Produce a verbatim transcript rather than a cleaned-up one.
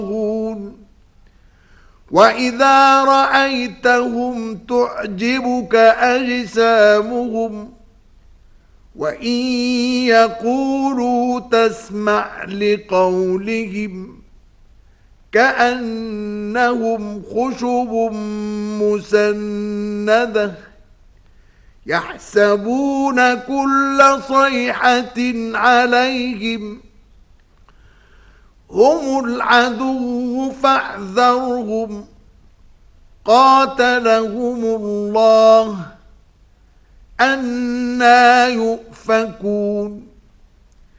وإذا رأيتهم تعجبك أجسامهم وإن يقولوا تسمع لقولهم كأنهم خشب مسندة يحسبون كل صيحة عليهم هم العدو فاحذرهم قاتلهم الله أنى يؤفكون